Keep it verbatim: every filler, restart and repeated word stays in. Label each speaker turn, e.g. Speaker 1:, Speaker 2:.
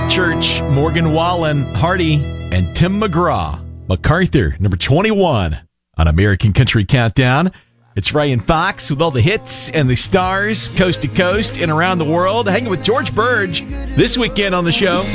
Speaker 1: Church, Morgan Wallen, Hardy, and Tim McGraw. MacArthur, number twenty-one on American Country Countdown. It's Ray and Fox with all the hits and the stars, coast to coast and around the world. Hanging with George Burge this weekend on the show.